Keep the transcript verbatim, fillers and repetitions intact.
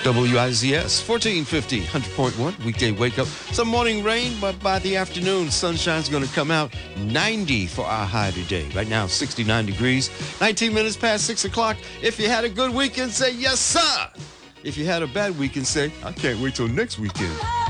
W I Z S, fourteen fifty, one hundred point one, weekday wake up. Some morning rain, but by the afternoon, sunshine's going to come out. ninety for our high today. Right now, sixty-nine degrees, nineteen minutes past six o'clock. If you had a good weekend, say yes, sir. If you had a bad weekend, say, I can't wait till next weekend.